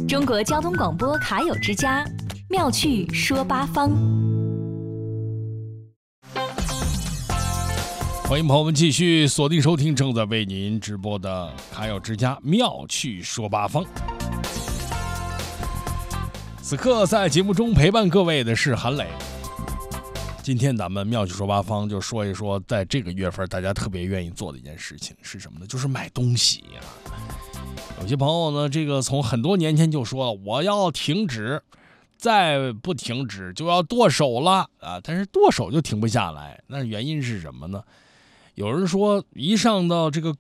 中国交通广播卡友之家，妙趣说八方。 欢迎朋友们继续锁定收听正在为您直播的卡友之家妙趣说八方。此刻在节目中陪伴各位的是韩磊。今天咱们妙趣说八方就说一说，在这个月份大家特别愿意做的一件事情是什么呢？就是买东西呀。有些朋友呢，这个从很多年前就说了，我要停止，再不停止就要剁手了啊！但是剁手就停不下来，那原因是什么呢？有人说，一上到这个